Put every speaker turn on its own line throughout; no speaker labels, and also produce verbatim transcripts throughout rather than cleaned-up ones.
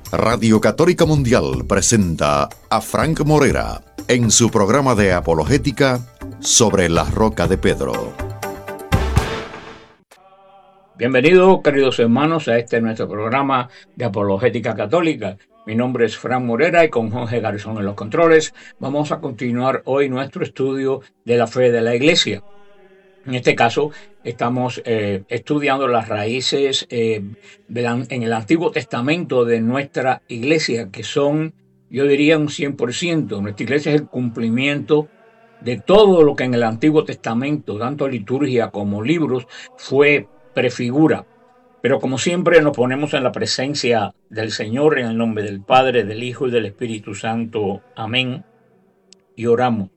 Radio Católica Mundial presenta a Frank Morera en su programa de apologética Sobre la Roca de Pedro.
Bienvenidos, queridos hermanos, a este nuestro programa de apologética católica. Mi nombre es Frank Morera y con Jorge Garzón en los controles vamos a continuar hoy nuestro estudio de la fe de la Iglesia. En este caso, estamos eh, estudiando las raíces eh, de la, en el Antiguo Testamento de nuestra Iglesia, que son, yo diría, un cien por ciento. Nuestra Iglesia es el cumplimiento de todo lo que en el Antiguo Testamento, tanto liturgia como libros, fue prefigura. Pero como siempre nos ponemos en la presencia del Señor, en el nombre del Padre, del Hijo y del Espíritu Santo. Amén. Y oramos.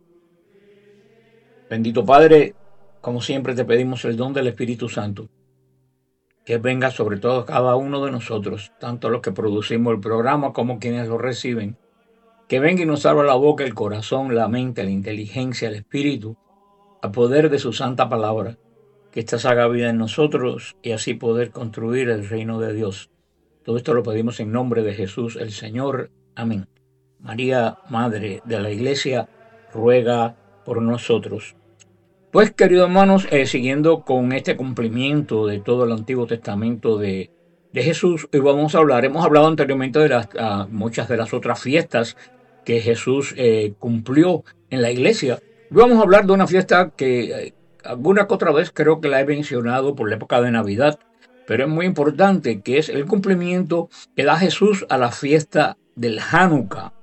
Bendito Padre, como siempre te pedimos el don del Espíritu Santo, que venga sobre todo cada uno de nosotros, tanto los que producimos el programa como quienes lo reciben, que venga y nos abra la boca, el corazón, la mente, la inteligencia, el espíritu, a poder de su santa palabra, que ésta haga vida en nosotros y así poder construir el reino de Dios. Todo esto lo pedimos en nombre de Jesús el Señor. Amén. María, Madre de la Iglesia, ruega por nosotros. Pues, queridos hermanos, eh, siguiendo con este cumplimiento de todo el Antiguo Testamento de, de Jesús, hoy vamos a hablar, hemos hablado anteriormente de las, uh, muchas de las otras fiestas que Jesús eh, cumplió en la iglesia. Hoy vamos a hablar de una fiesta que eh, alguna que otra vez creo que la he mencionado por la época de Navidad, pero es muy importante, que es el cumplimiento que da Jesús a la fiesta del Hanukkah.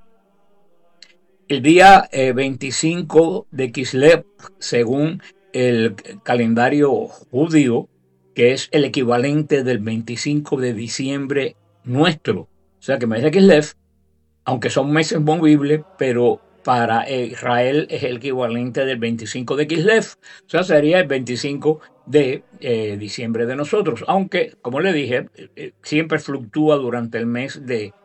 El día eh, veinticinco de Kislev, según el calendario judío, que es el equivalente del veinticinco de diciembre nuestro. O sea que mes de Kislev, aunque son meses movibles, pero para Israel es el equivalente del veinticinco de Kislev. O sea, sería el veinticinco de eh, diciembre de nosotros. Aunque, como le dije, eh, siempre fluctúa durante el mes de